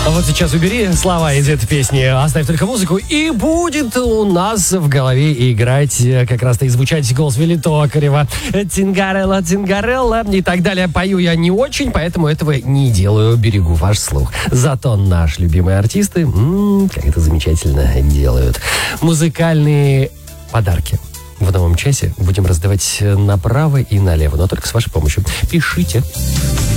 А вот сейчас убери слова из этой песни, оставь только музыку, и будет у нас в голове играть, как раз-то и звучать голос Вилли Токарева. Тингарелла, Тингарелла и так далее. Пою я не очень, поэтому этого не делаю, берегу ваш слух. Зато наши любимые артисты, как это замечательно делают. Музыкальные подарки. В новом часе будем раздавать направо и налево, но только с вашей помощью. Пишите.